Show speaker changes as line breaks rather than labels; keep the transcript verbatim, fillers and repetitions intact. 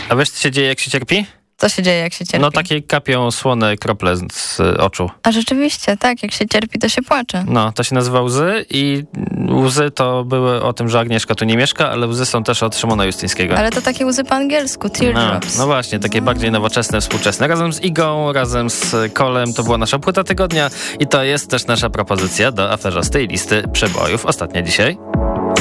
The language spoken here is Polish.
A wiesz, co się dzieje, jak się cierpi?
Co się dzieje, jak się cierpi?
No takie kapią słone krople z oczu.
A rzeczywiście, tak, jak się cierpi, to się płacze.
No, to się nazywa łzy i łzy to były o tym, że Agnieszka tu nie mieszka, ale łzy są też od Szymona Justyńskiego.
Ale to takie łzy po angielsku, teardrops.
No, no właśnie, takie bardziej nowoczesne, współczesne. Razem z Igą, razem z Kolem, to była nasza płyta tygodnia i to jest też nasza propozycja do aferzostej listy przebojów. Ostatnia dzisiaj.